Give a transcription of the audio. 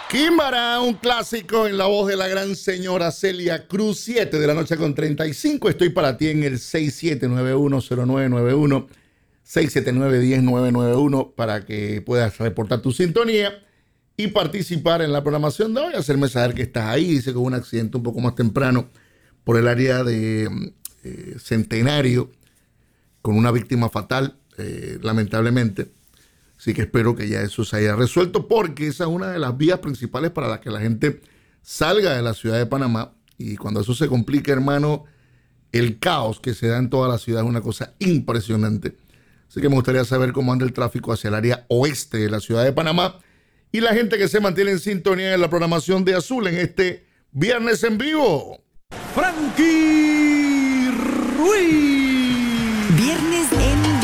Kimbara, un clásico en la voz de la gran señora Celia Cruz. 7 de la noche con 35. Estoy para ti en el 67910991, 679-10991, para que puedas reportar tu sintonía y participar en la programación de hoy. Hacerme saber que estás ahí. Dice que hubo un accidente un poco más temprano por el área de Centenario con una víctima fatal, lamentablemente. Así que espero que ya eso se haya resuelto, porque esa es una de las vías principales para la que la gente salga de la ciudad de Panamá. Y cuando eso se complica, hermano, el caos que se da en toda la ciudad es una cosa impresionante. Así que me gustaría saber cómo anda el tráfico hacia el área oeste de la ciudad de Panamá y la gente que se mantiene en sintonía en la programación de Azul en este viernes en vivo. Frankie Ruiz. Viernes